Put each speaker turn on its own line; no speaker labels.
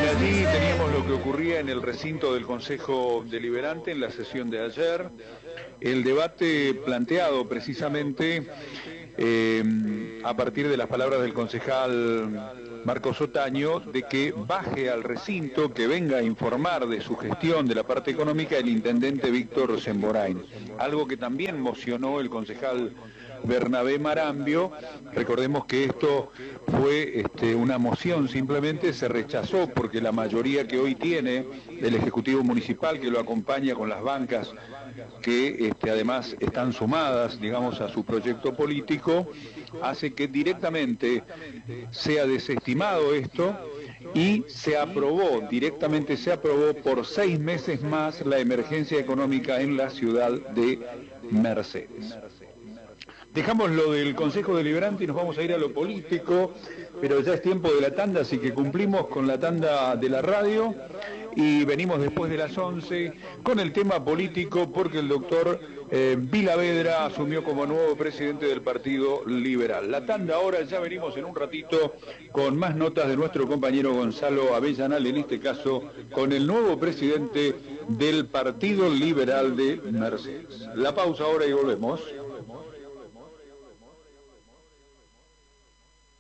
allí teníamos lo que ocurría en el recinto del Consejo Deliberante en la sesión de ayer, el debate planteado precisamente a partir de las palabras del concejal Marcos Otaño, de que baje al recinto, que venga a informar de su gestión de la parte económica el intendente Víctor Semborain, algo que también mocionó el concejal Bernabé Marambio. Recordemos que esto fue una moción, simplemente se rechazó porque la mayoría que hoy tiene el Ejecutivo Municipal, que lo acompaña con las bancas que además están sumadas, digamos, a su proyecto político, hace que directamente sea desestimado esto y directamente se aprobó por 6 meses más la emergencia económica en la ciudad de Mercedes. Dejamos lo del Consejo Deliberante y nos vamos a ir a lo político, pero ya es tiempo de la tanda, así que cumplimos con la tanda de la radio y venimos después de las 11 con el tema político, porque el doctor Vilavedra asumió como nuevo presidente del Partido Liberal. La tanda ahora, ya venimos en un ratito con más notas de nuestro compañero Gonzalo Avellanal, en este caso con el nuevo presidente del Partido Liberal de Mercedes. La pausa ahora y volvemos.